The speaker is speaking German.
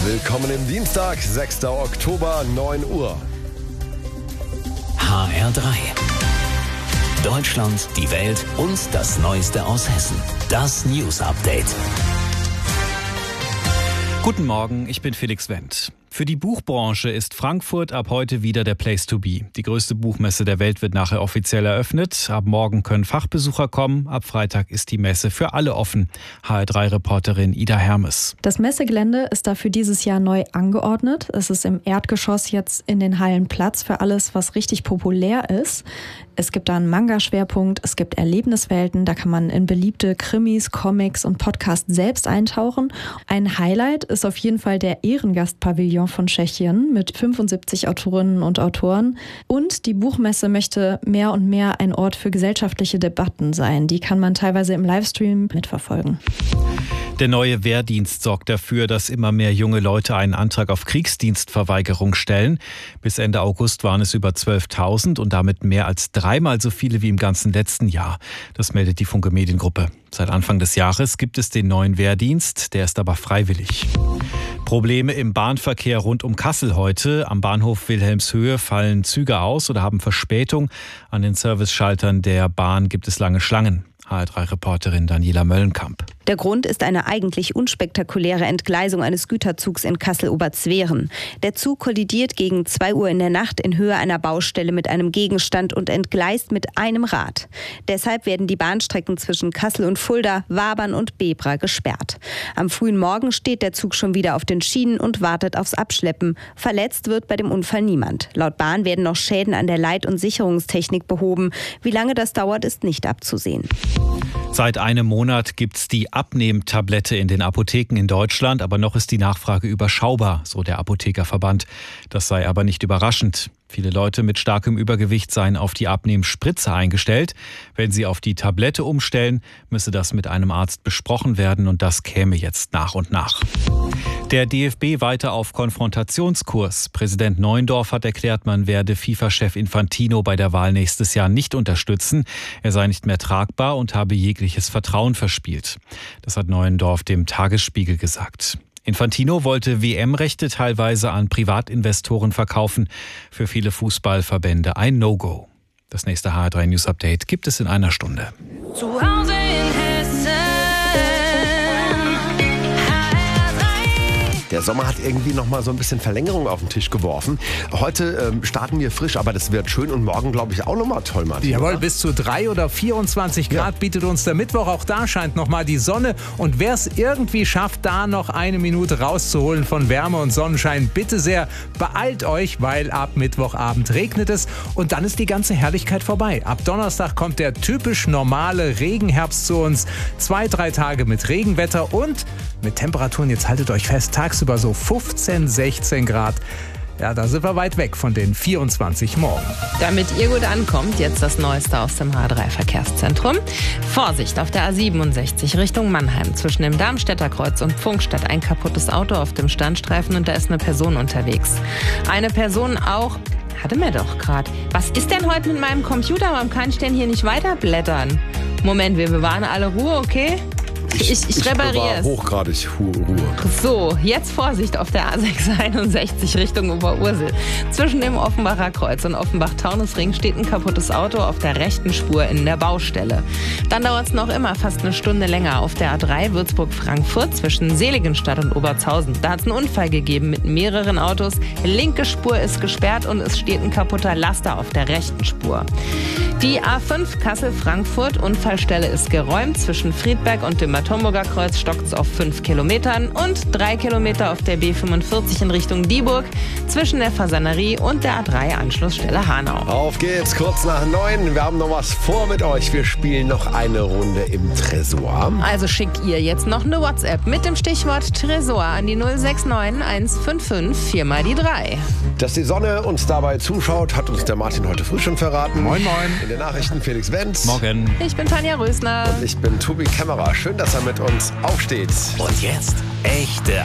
Willkommen im Dienstag, 6. Oktober, 9 Uhr. HR3. Deutschland, die Welt und das Neueste aus Hessen. Das News Update. Guten Morgen, ich bin Felix Wendt. Für die Buchbranche ist Frankfurt ab heute wieder der Place to be. Die größte Buchmesse der Welt wird nachher offiziell eröffnet. Ab morgen können Fachbesucher kommen. Ab Freitag ist die Messe für alle offen. HR3-Reporterin Ida Hermes. Das Messegelände ist dafür dieses Jahr neu angeordnet. Es ist im Erdgeschoss jetzt in den Hallen Platz für alles, was richtig populär ist. Es gibt da einen Manga-Schwerpunkt, es gibt Erlebniswelten, da kann man in beliebte Krimis, Comics und Podcasts selbst eintauchen. Ein Highlight ist auf jeden Fall der Ehrengastpavillon von Tschechien mit 75 Autorinnen und Autoren. Und die Buchmesse möchte mehr und mehr ein Ort für gesellschaftliche Debatten sein. Die kann man teilweise im Livestream mitverfolgen. Der neue Wehrdienst sorgt dafür, dass immer mehr junge Leute einen Antrag auf Kriegsdienstverweigerung stellen. Bis Ende August waren es über 12.000 und damit mehr als dreimal so viele wie im ganzen letzten Jahr. Das meldet die Funke Mediengruppe. Seit Anfang des Jahres gibt es den neuen Wehrdienst, der ist aber freiwillig. Probleme im Bahnverkehr rund um Kassel heute. Am Bahnhof Wilhelmshöhe fallen Züge aus oder haben Verspätung. An den Serviceschaltern der Bahn gibt es lange Schlangen. HR3-Reporterin Daniela Möllenkamp. Der Grund ist eine eigentlich unspektakuläre Entgleisung eines Güterzugs in Kassel-Oberzweren. Der Zug kollidiert gegen 2 Uhr in der Nacht in Höhe einer Baustelle mit einem Gegenstand und entgleist mit einem Rad. Deshalb werden die Bahnstrecken zwischen Kassel und Fulda, Wabern und Bebra gesperrt. Am frühen Morgen steht der Zug schon wieder auf den Schienen und wartet aufs Abschleppen. Verletzt wird bei dem Unfall niemand. Laut Bahn werden noch Schäden an der Leit- und Sicherungstechnik behoben. Wie lange das dauert, ist nicht abzusehen. Seit einem Monat gibt's die Abnehmtablette in den Apotheken in Deutschland, aber noch ist die Nachfrage überschaubar, so der Apothekerverband. Das sei aber nicht überraschend. Viele Leute mit starkem Übergewicht seien auf die Abnehmspritze eingestellt. Wenn sie auf die Tablette umstellen, müsse das mit einem Arzt besprochen werden und das käme jetzt nach und nach. Der DFB weiter auf Konfrontationskurs. Präsident Neuendorf hat erklärt, man werde FIFA-Chef Infantino bei der Wahl nächstes Jahr nicht unterstützen. Er sei nicht mehr tragbar und habe jegliches Vertrauen verspielt. Das hat Neuendorf dem Tagesspiegel gesagt. Infantino wollte WM-Rechte teilweise an Privatinvestoren verkaufen. Für viele Fußballverbände ein No-Go. Das nächste HR3 News Update gibt es in einer Stunde. Zu Hause in Hessen. Der Sommer hat irgendwie noch mal so ein bisschen Verlängerung auf den Tisch geworfen. Heute starten wir frisch, aber das wird schön und morgen, glaube ich, auch noch mal toll, Martin. Jawohl, oder? bis zu 3 oder 24 Grad bietet uns der Mittwoch. Auch da scheint noch mal die Sonne. Und wer es irgendwie schafft, da noch eine Minute rauszuholen von Wärme und Sonnenschein, bitte sehr, beeilt euch, weil ab Mittwochabend regnet es und dann ist die ganze Herrlichkeit vorbei. Ab Donnerstag kommt der typisch normale Regenherbst zu uns. 2-3 Tage mit Regenwetter und mit Temperaturen, jetzt haltet euch fest, tagsüber so 15, 16 Grad. Ja, da sind wir weit weg von den 24 morgen. Damit ihr gut ankommt, jetzt das Neueste aus dem H3-Verkehrszentrum. Vorsicht auf der A67 Richtung Mannheim. Zwischen dem Darmstädter Kreuz und Pfungstadt ein kaputtes Auto auf dem Standstreifen und da ist eine Person unterwegs. Eine Person auch... Hatte mir doch gerade. Was ist denn heute mit meinem Computer? Warum kann ich denn hier nicht weiterblättern? Moment, wir bewahren alle Ruhe, okay? Ich repariere es. Hochgradig Ruhe. So, jetzt Vorsicht auf der A661 Richtung Oberursel. Zwischen dem Offenbacher Kreuz und Offenbach-Taunusring steht ein kaputtes Auto auf der rechten Spur in der Baustelle. Dann dauert es noch immer fast eine Stunde länger auf der A3 Würzburg-Frankfurt zwischen Seligenstadt und Oberzhausen. Da hat es einen Unfall gegeben mit mehreren Autos. Linke Spur ist gesperrt und es steht ein kaputter Laster auf der rechten Spur. Die A5 Kassel-Frankfurt, Unfallstelle ist geräumt. Zwischen Friedberg und dem Homburger Kreuz stockt es auf 5 Kilometern und 3 Kilometer auf der B45 in Richtung Dieburg zwischen der Fasanerie und der A3 Anschlussstelle Hanau. Auf geht's, kurz nach 9. Wir haben noch was vor mit euch. Wir spielen noch eine Runde im Tresor. Also schickt ihr jetzt noch eine WhatsApp mit dem Stichwort Tresor an die 069 155 4 mal die 3. Dass die Sonne uns dabei zuschaut, hat uns der Martin heute früh schon verraten. Moin, moin. In den Nachrichten Felix Wendt. Morgen. Ich bin Tanja Rösner. Und ich bin Tobi Kämmerer. Schön, dass er mit uns aufsteht. Und jetzt echte